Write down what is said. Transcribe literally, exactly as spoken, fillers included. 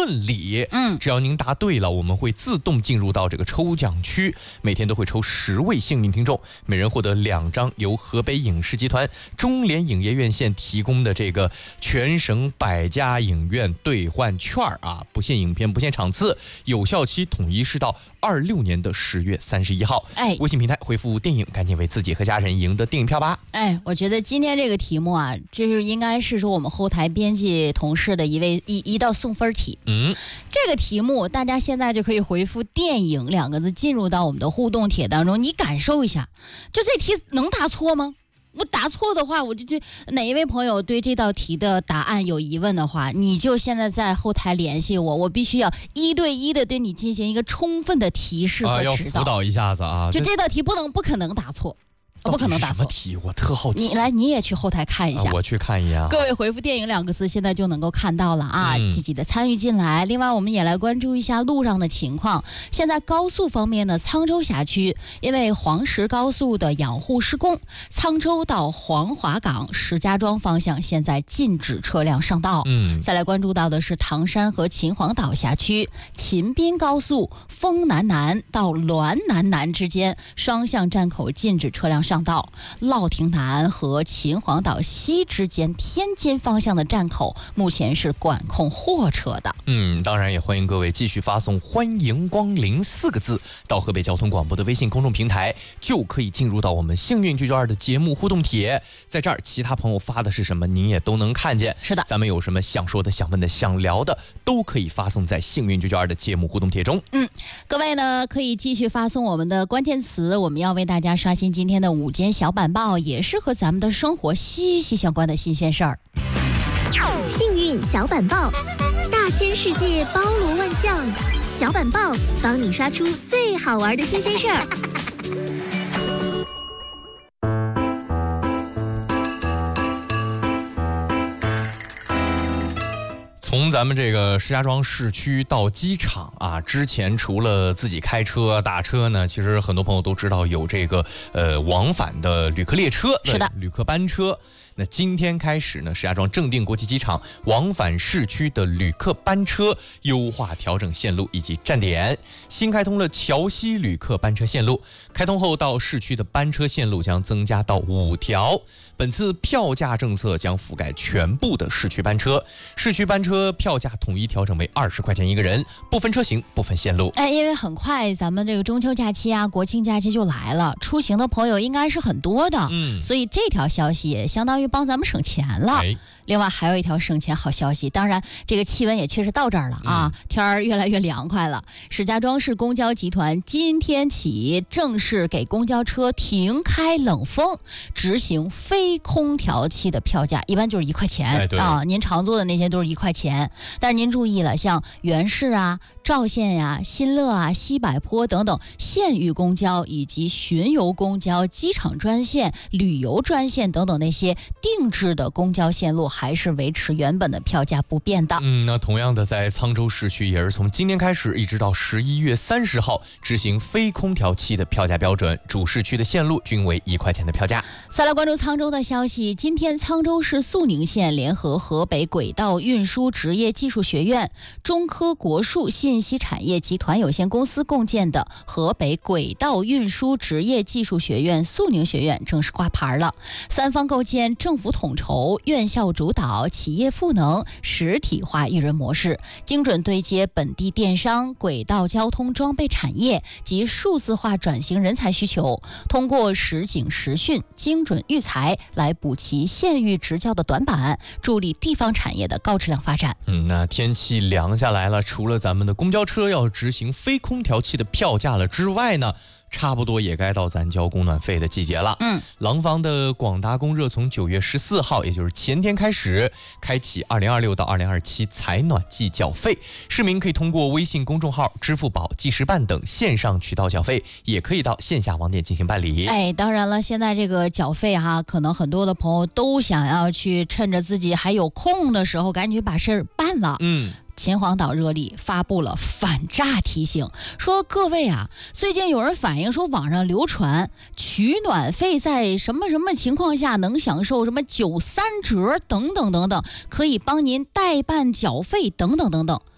问礼。 嗯， 只要您答对了，我们会自动进入到这个抽奖区，每天都会抽十位幸运听众，每人获得两张由河北影视集团中联影业院线提供的这个全省百家影院兑换券啊，不限影片，不限场次，有效期统一是到二六年的十月三十一号。 哎， 微信平台回复电影，赶紧为自己和家人赢得电影票吧。 哎，我觉得今天这个题目啊，这是应该是说我们后台编辑同事的一位一一道送分题。 嗯， 这个题目大家现在就可以回复电影两个字进入到我们的互动帖当中，你感受一下，就这题能答错吗？我答错的话，我就就哪一位朋友对这道题的答案有疑问的话，你就现在在后台联系我，我必须要一对一的对你进行一个充分的提示和指导， 啊、要辅导一下子啊！ 就这道题不能不可能答错。不可能答错。 什么题？我特好奇。 你来，你也去后台看一下。 啊、我去看一眼、啊。 各位回复“电影”两个字，现在就能够看到了啊， 嗯、 积极的参与进来。另外，我们也来关注一下路上的情况。现在高速方面呢，沧州辖区因为黄石高速的养护施工，沧州到黄华港、石家庄方向现在禁止车辆上道。 嗯。 再来关注到的是唐山和秦皇岛辖区，秦滨高速丰南南到滦南南之间双向站口禁止车辆上道。乐亭南和秦皇岛西之间天津方向的站口目前是管控货车的。 嗯，当然也欢迎各位继续发送欢迎光临四个字到河北交通广播的微信公众平台，就可以进入到我们幸运聚焦二的节目互动帖。在这儿其他朋友发的是什么您也都能看见。 是的， 咱们有什么想说的想问的想聊的都可以发送在幸运聚焦二的节目互动帖中。 嗯，各位呢可以继续发送我们的关键词，我们要为大家刷新今天的午间小板报，也是和咱们的生活息息相关的新鲜事儿。 幸运小板报，大千世界包罗万象，小板报帮你刷出最好玩的新鲜事儿。 从咱们这个石家庄市区到机场啊，之前除了自己开车打车呢，其实很多朋友都知道有这个呃往返的旅客列车， 是的， 旅客班车。那今天开始呢，石家庄正定国际机场往返市区的旅客班车优化调整线路以及站点，新开通了桥西旅客班车线路，开通后到市区的班车线路将增加到五条。本次票价政策将覆盖全部的市区班车，市区班车票价统一调整为二十块钱一个人，不分车型，不分线路。 哎，因为很快咱们这个中秋假期啊、国庆假期就来了，出行的朋友应该是很多的， 嗯， 所以这条消息也相当于帮咱们省钱了。 哎， 另外还有一条省钱好消息，当然这个气温也确实到这儿了啊，嗯、天儿越来越凉快了。石家庄市公交集团今天起正式给公交车停开冷风，执行非空调期的票价，一般就是一块钱、 哎、 啊。您常坐的那些都是一块钱，但是您注意了，像原市啊、赵县呀、啊、新乐啊、西柏坡等等县域公交以及巡游公交、机场专线、旅游专线等等那些定制的公交线路还是维持原本的票价不变的。 嗯，那同样的，在沧州市区也是从今天开始一直到十一月三十号执行非空调期的票价标准，主市区的线路均为一块钱的票价。 再来关注沧州的消息，今天沧州市肃宁县联合河北轨道运输职业技术学院、中科国术信息产业集团有限公司共建的河北轨道运输职业技术学院肃宁学院正式挂牌了。三方构建政府统筹、院校主导、企业赋能、实体化育人模式，精准对接本地电商、轨道交通装备产业及数字化转型人才需求，通过实景实训、精准育才来补齐县域职教的短板，助力地方产业的高质量发展。 嗯，那天气凉下来了，除了咱们的公交车要执行非空调期的票价了之外呢，差不多也该到咱交供暖费的季节了。 嗯， 廊坊的广达供热从九月十四号，也就是前天开始，开启二零二六到二零二七采暖季缴费。市民可以通过微信公众号、支付宝、记事办等线上渠道缴费，也可以到线下网点进行办理。 哎，当然了，现在这个缴费哈，可能很多的朋友都想要去趁着自己还有空的时候，赶紧把事儿办了。 嗯。 秦皇岛热力发布了反诈提醒，说各位啊，最近有人反映说网上流传取暖费在什么什么情况下能享受什么九三折等等等等，可以帮您代办缴费等等等等。